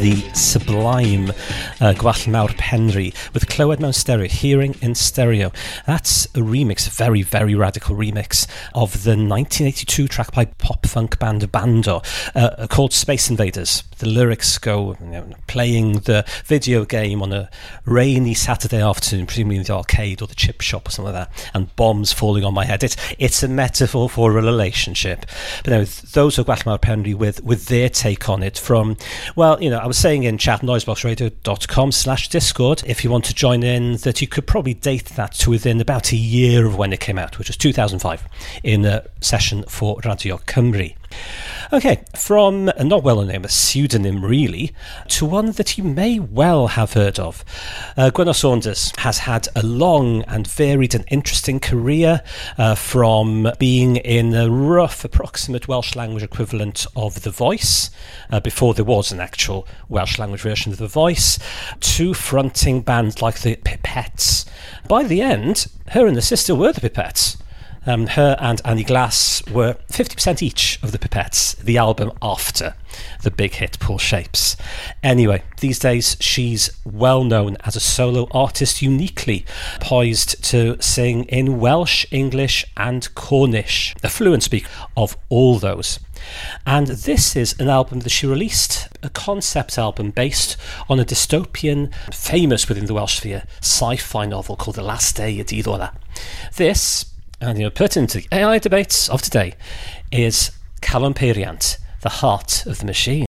the sublime Gwall Mawr Penri with Clywed Mewn Stereo, Hearing in Stereo. That's a remix, a very, very radical remix of the 1982 track by pop-funk band Bando called Space Invaders. The lyrics go, playing the video game on a rainy Saturday afternoon, presumably in the arcade or the chip shop or something like that, and bombs falling on my head. It's a metaphor for a relationship. But those are Gwall Mawr Penri with their take on it from, well, I was saying in chat, noiseboxradio.com/Discord, if you want to join in, that you could probably date that to within about a year of when it came out, which was 2005, in a session for Radio Cymru. Okay, from a not well-known name, a pseudonym really, to one that you may well have heard of. Gwenno Saunders has had a long and varied and interesting career, from being in the rough, approximate Welsh language equivalent of The Voice, before there was an actual Welsh language version of The Voice, to fronting bands like the Pipettes. By the end, her and the sister were the Pipettes. Her and Annie Glass were 50% each of the Pipettes, the album after the big hit Pool Shapes. Anyway, these days she's well known as a solo artist, uniquely poised to sing in Welsh, English and Cornish, a fluent speaker of all those. And this is an album that she released, a concept album based on a dystopian, famous within the Welsh sphere, sci-fi novel called The Last Day at Idora. This, and pertinent to the AI debates of today, is Calon Peiriant, The Heart of the Machine.